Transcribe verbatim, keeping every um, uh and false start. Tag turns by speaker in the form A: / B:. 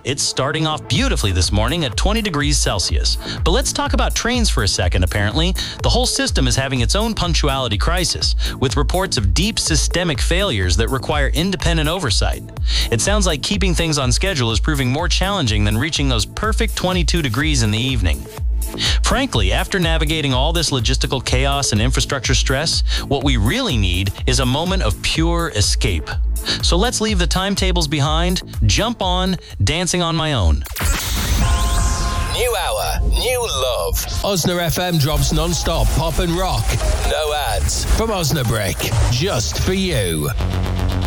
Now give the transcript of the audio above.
A: It's starting off beautifully this morning at twenty degrees Celsius. But let's talk about trains for a second, apparently. The whole system is having its own punctuality crisis, with reports of deep systemic failures that require independent oversight. It sounds like keeping things on schedule is proving more challenging than reaching those perfect twenty-two degrees in the evening. Frankly, after navigating all this logistical chaos and infrastructure stress, what we really need is a moment of pure escape. So let's leave the timetables behind, jump on Dancing on My Own.
B: New hour, new love. Osna F M drops non-stop pop and rock. No ads. From Osnabrick, just for you.